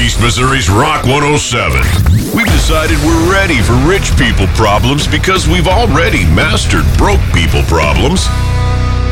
East Missouri's Rock 107. We've decided we're ready for rich people problems because we've already mastered broke people problems.